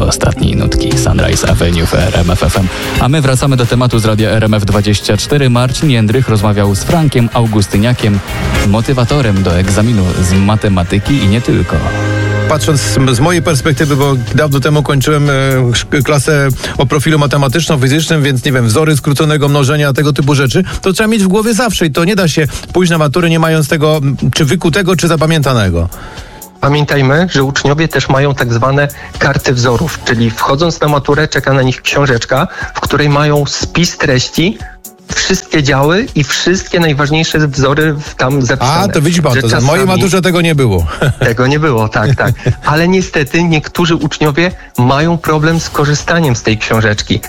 ostatniej nutki Sunrise Avenue w RMF FM. A my wracamy do tematu z radia RMF24. Marcin Jędrych rozmawiał z Frankiem Augustyniakiem, motywatorem do egzaminu z matematyki i nie tylko. Patrząc z mojej perspektywy, bo dawno temu kończyłem klasę o profilu matematyczno-fizycznym, więc nie wiem, wzory skróconego mnożenia, tego typu rzeczy, to trzeba mieć w głowie zawsze i to nie da się pójść na maturę nie mając tego, czy wykutego, czy zapamiętanego. Pamiętajmy, że uczniowie też mają tak zwane karty wzorów, czyli wchodząc na maturę czeka na nich książeczka, w której mają spis treści, wszystkie działy i wszystkie najważniejsze wzory tam zapisane. A, to widzi pan, to w mojej maturze tego nie było. Tego nie było, tak. Ale niestety niektórzy uczniowie mają problem z korzystaniem z tej książeczki.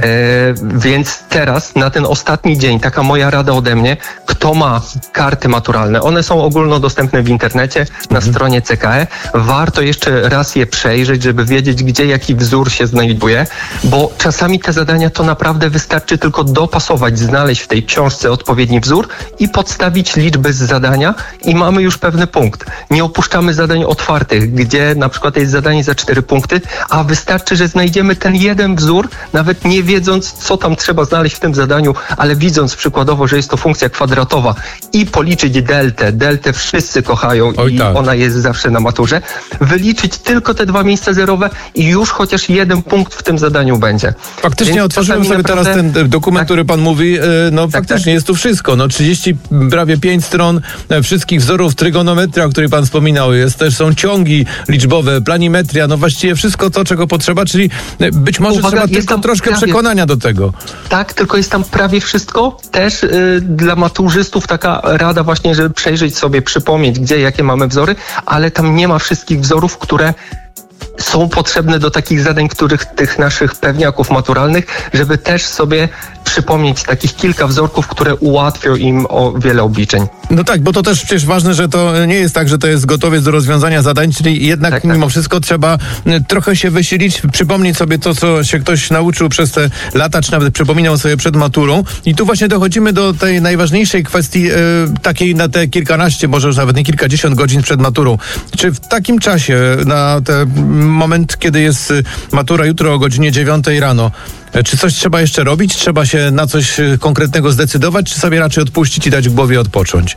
Więc teraz, na ten ostatni dzień, taka moja rada ode mnie, kto ma karty maturalne, one są ogólnodostępne w internecie, na stronie CKE. Warto jeszcze raz je przejrzeć, żeby wiedzieć, gdzie jaki wzór się znajduje, bo czasami te zadania to naprawdę wystarczy tylko dopasować, znaleźć w tej książce odpowiedni wzór i podstawić liczby z zadania i mamy już pewny punkt. Nie opuszczamy zadań otwartych, gdzie na przykład jest zadanie za 4 punkty, a wystarczy, że znajdziemy ten jeden wzór, nawet nie wiedząc, co tam trzeba znaleźć w tym zadaniu, ale widząc przykładowo, że jest to funkcja kwadratowa i policzyć deltę. Deltę wszyscy kochają ona jest zawsze na maturze. Wyliczyć tylko te 2 miejsca zerowe i już chociaż 1 punkt w tym zadaniu będzie. Faktycznie Więc otworzyłem sobie teraz ten dokument, który pan mówi. Faktycznie jest tu wszystko. 30 prawie 5 stron wszystkich wzorów, trygonometria, o której pan wspominał, też są ciągi liczbowe, planimetria, właściwie wszystko to, czego potrzeba, czyli być może trzeba tylko troszkę przekonania do tego. Tak, tylko jest tam prawie wszystko. Też dla maturzystów taka rada właśnie, żeby przejrzeć sobie, przypomnieć, gdzie, jakie mamy wzory, ale tam nie ma wszystkich wzorów, które są potrzebne do takich zadań, których tych naszych pewniaków maturalnych, żeby też sobie przypomnieć takich kilka wzorków, które ułatwią im o wiele obliczeń. No tak, bo to też przecież ważne, że to nie jest tak, że to jest gotowiec do rozwiązania zadań, czyli jednak mimo wszystko trzeba trochę się wysilić, przypomnieć sobie to, co się ktoś nauczył przez te lata, czy nawet przypominał sobie przed maturą. I tu właśnie dochodzimy do tej najważniejszej kwestii, takiej na te kilkanaście, może już nawet nie kilkadziesiąt godzin przed maturą. Czy w takim czasie, na ten moment, kiedy jest matura jutro o godzinie 9 rano, czy coś trzeba jeszcze robić? Trzeba się na coś konkretnego zdecydować, czy sobie raczej odpuścić i dać w głowie odpocząć?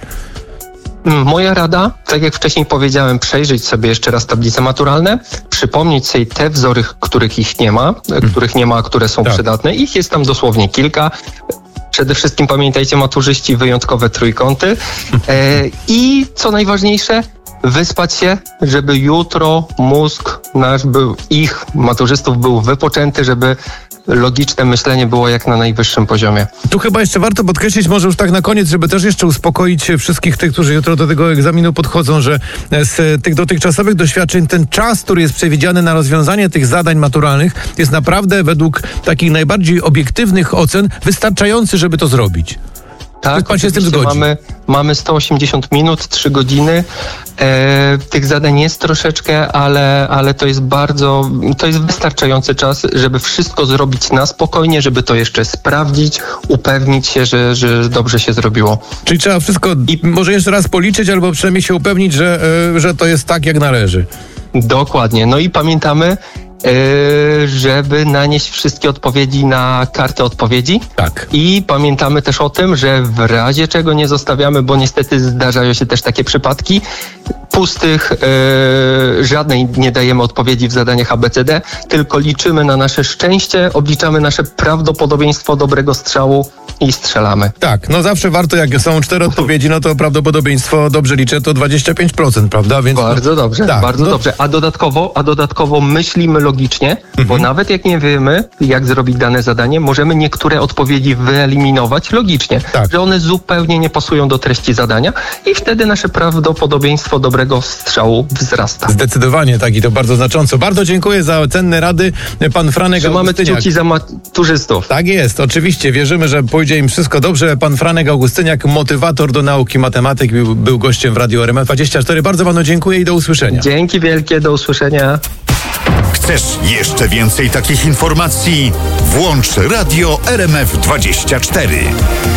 Moja rada, tak jak wcześniej powiedziałem, przejrzeć sobie jeszcze raz tablice maturalne, przypomnieć sobie te wzory, których nie ma, a które są przydatne. Ich jest tam dosłownie kilka. Przede wszystkim pamiętajcie, maturzyści, wyjątkowe trójkąty. I co najważniejsze, wyspać się, żeby jutro mózg nasz ich maturzystów był wypoczęty, żeby logiczne myślenie było jak na najwyższym poziomie. Tu chyba jeszcze warto podkreślić, może już tak na koniec, żeby też jeszcze uspokoić wszystkich tych, którzy jutro do tego egzaminu podchodzą, że z tych dotychczasowych doświadczeń ten czas, który jest przewidziany na rozwiązanie tych zadań maturalnych, jest naprawdę według takich najbardziej obiektywnych ocen wystarczający, żeby to zrobić. Tak, pan się z tym zgodzi. Mamy 180 minut, 3 godziny. Tych zadań jest troszeczkę, ale to jest wystarczający czas, żeby wszystko zrobić na spokojnie, żeby to jeszcze sprawdzić, upewnić się, że dobrze się zrobiło. Czyli trzeba wszystko może jeszcze raz policzyć, albo przynajmniej się upewnić, że to jest tak, jak należy. Dokładnie. No i pamiętamy, żeby nanieść wszystkie odpowiedzi na kartę odpowiedzi. Tak. I pamiętamy też o tym, że w razie czego nie zostawiamy, bo niestety zdarzają się też takie przypadki, pustych, żadnej nie dajemy odpowiedzi w zadaniach ABCD, tylko liczymy na nasze szczęście, obliczamy nasze prawdopodobieństwo dobrego strzału i strzelamy. Tak, zawsze warto, jak są 4 odpowiedzi, to prawdopodobieństwo, dobrze liczę, to 25%, prawda? Więc bardzo dobrze, bardzo dobrze. A dodatkowo myślimy logicznie, bo nawet jak nie wiemy, jak zrobić dane zadanie, możemy niektóre odpowiedzi wyeliminować logicznie, że one zupełnie nie pasują do treści zadania i wtedy nasze prawdopodobieństwo dobrego strzału wzrasta. Zdecydowanie tak i to bardzo znacząco. Bardzo dziękuję za cenne rady. Pan Franek Augustyniak. Mamy kciuki za maturzystów. Tak jest, oczywiście. Wierzymy, że pójdzie im wszystko dobrze. Pan Franek Augustyniak, motywator do nauki matematyk, był gościem w Radiu RMF24. Bardzo panu dziękuję i do usłyszenia. Dzięki wielkie, do usłyszenia. Chcesz jeszcze więcej takich informacji? Włącz Radio RMF24.